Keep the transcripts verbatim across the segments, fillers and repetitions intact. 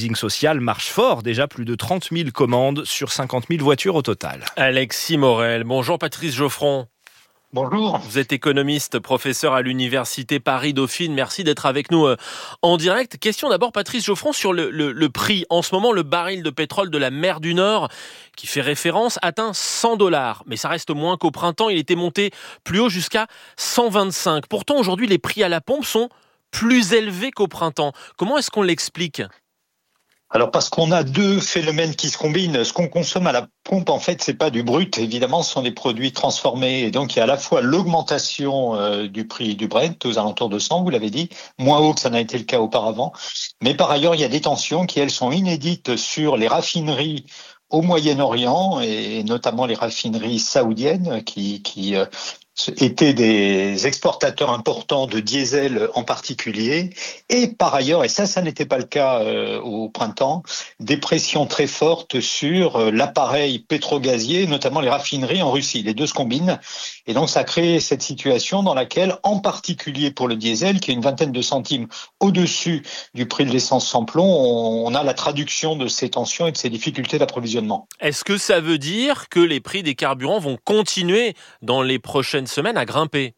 leasing social marche fort. Déjà plus de trente mille commandes sur cinquante mille voitures au total. Alexis Morel. Bonjour Patrice Geoffron. Bonjour. Vous êtes économiste, professeur à l'université Paris-Dauphine. Merci d'être avec nous euh, en direct. Question d'abord, Patrice Geoffron, sur le, le, le prix. En ce moment, le baril de pétrole de la mer du Nord, qui fait référence, atteint cent dollars. Mais ça reste moins qu'au printemps. Il était monté plus haut jusqu'à cent vingt-cinq. Pourtant, aujourd'hui, les prix à la pompe sont plus élevés qu'au printemps. Comment est-ce qu'on l'explique ? Alors parce qu'on a deux phénomènes qui se combinent. Ce qu'on consomme à la pompe, en fait, c'est pas du brut. Évidemment, ce sont des produits transformés. Et donc, il y a à la fois l'augmentation euh, du prix du Brent aux alentours de cent, vous l'avez dit, moins haut que ça n'a été le cas auparavant. Mais par ailleurs, il y a des tensions qui, elles, sont inédites sur les raffineries au Moyen-Orient et notamment les raffineries saoudiennes qui, qui euh, étaient des exportateurs importants de diesel en particulier, et par ailleurs, et ça, ça n'était pas le cas euh, au printemps, des pressions très fortes sur euh, l'appareil pétrogazier, notamment les raffineries en Russie. Les deux se combinent, et donc ça a créé cette situation dans laquelle, en particulier pour le diesel, qui est une vingtaine de centimes au-dessus du prix de l'essence sans plomb, on, on a la traduction de ces tensions et de ces difficultés d'approvisionnement. Est-ce que ça veut dire que les prix des carburants vont continuer dans les prochaines semaine à grimper?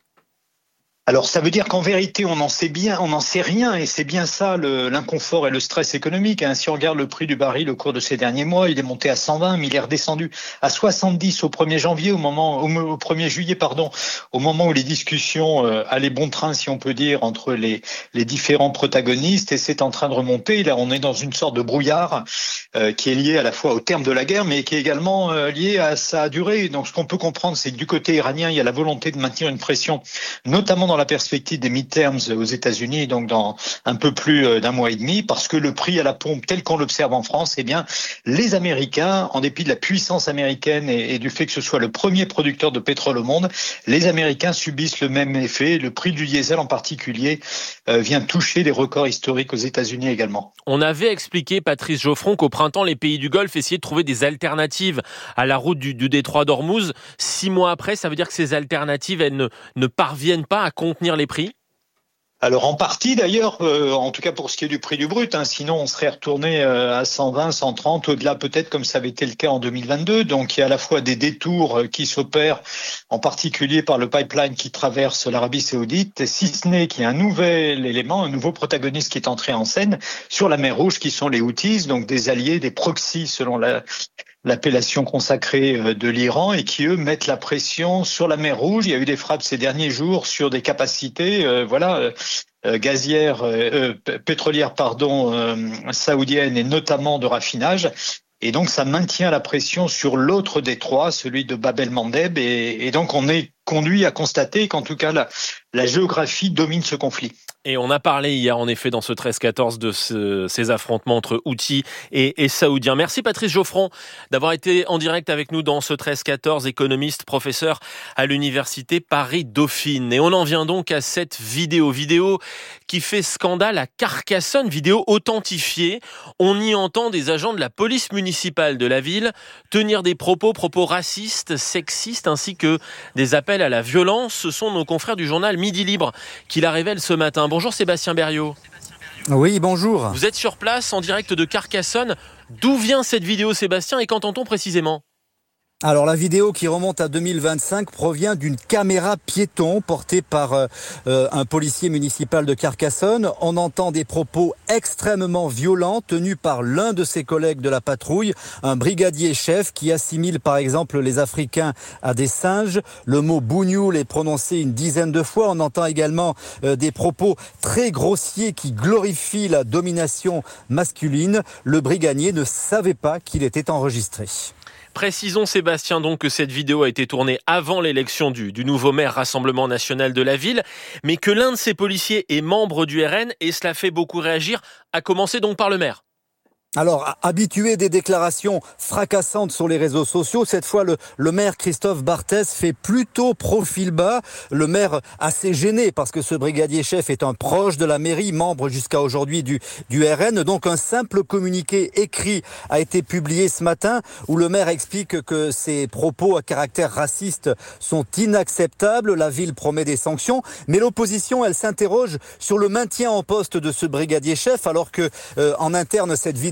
Alors ça veut dire qu'en vérité on en sait bien, on n'en sait rien, et c'est bien ça le, l'inconfort et le stress économique. Hein. Si on regarde le prix du baril au cours de ces derniers mois, il est monté à cent vingt, mais il est redescendu à soixante-dix au premier janvier, au moment au, au premier juillet pardon, au moment où les discussions euh, allaient bon train, si on peut dire, entre les les différents protagonistes, et c'est en train de remonter. Là, on est dans une sorte de brouillard euh, qui est lié à la fois au terme de la guerre, mais qui est également euh, lié à sa durée. Donc ce qu'on peut comprendre, c'est que du côté iranien, il y a la volonté de maintenir une pression, notamment dans dans la perspective des midterms aux États-Unis, donc dans un peu plus d'un mois et demi, parce que le prix à la pompe, tel qu'on l'observe en France, eh bien, les Américains, en dépit de la puissance américaine et, et du fait que ce soit le premier producteur de pétrole au monde, les Américains subissent le même effet. Le prix du diesel en particulier euh, vient toucher des records historiques aux États-Unis également. On avait expliqué, Patrice Geoffron, qu'au printemps, les pays du Golfe essayaient de trouver des alternatives à la route du, du détroit d'Ormuz. Six mois après, ça veut dire que ces alternatives, elles ne, ne parviennent pas à contenir les prix? Alors en partie d'ailleurs, euh, en tout cas pour ce qui est du prix du brut, hein, sinon on serait retourné euh, à cent vingt, cent trente, au-delà peut-être comme ça avait été le cas en deux mille vingt-deux. Donc il y a à la fois des détours euh, qui s'opèrent, en particulier par le pipeline qui traverse l'Arabie Saoudite, si ce n'est qu'il y a un nouvel élément, un nouveau protagoniste qui est entré en scène sur la mer Rouge, qui sont les Houthis, donc des alliés, des proxys selon la l'appellation consacrée de l'Iran, et qui, eux, mettent la pression sur la mer Rouge. Il y a eu des frappes ces derniers jours sur des capacités euh, voilà, euh, gazières, euh, pétrolières pardon, euh, saoudiennes, et notamment de raffinage. Et donc, ça maintient la pression sur l'autre détroit, celui de Bab el-Mandeb. Et, et donc, on est conduit à constater qu'en tout cas, la, la géographie domine ce conflit. Et on a parlé hier, en effet, dans ce treize quatorze de ce, ces affrontements entre Houthis et, et Saoudiens. Merci Patrice Geoffron d'avoir été en direct avec nous dans ce treize quatorze, économiste, professeur à l'université Paris-Dauphine. Et on en vient donc à cette vidéo, vidéo qui fait scandale à Carcassonne, vidéo authentifiée. On y entend des agents de la police municipale de la ville tenir des propos, propos racistes, sexistes, ainsi que des appels à la violence. Ce sont nos confrères du journal Midi Libre qui la révèlent ce matin. Bonjour Sébastien Berriot. Oui, bonjour. Vous êtes sur place en direct de Carcassonne. D'où vient cette vidéo, Sébastien, et qu'entend-on précisément ? Alors la vidéo qui remonte à deux mille vingt-cinq provient d'une caméra piéton portée par euh, un policier municipal de Carcassonne. On entend des propos extrêmement violents tenus par l'un de ses collègues de la patrouille, un brigadier chef qui assimile par exemple les Africains à des singes. Le mot bougnoul est prononcé une dizaine de fois. On entend également euh, des propos très grossiers qui glorifient la domination masculine. Le brigadier ne savait pas qu'il était enregistré. Précisons, Sébastien, donc que cette vidéo a été tournée avant l'élection du, du nouveau maire Rassemblement National de la ville, mais que l'un de ces policiers est membre du R N, et cela fait beaucoup réagir, à commencer donc par le maire. Alors, habitué des déclarations fracassantes sur les réseaux sociaux, cette fois, le, le maire Christophe Barthès fait plutôt profil bas. Le maire assez gêné parce que ce brigadier chef est un proche de la mairie, membre jusqu'à aujourd'hui du, du R N. Donc, un simple communiqué écrit a été publié ce matin où le maire explique que ces propos à caractère raciste sont inacceptables. La ville promet des sanctions. Mais l'opposition, elle s'interroge sur le maintien en poste de ce brigadier chef alors que, euh, en interne, cette vidéo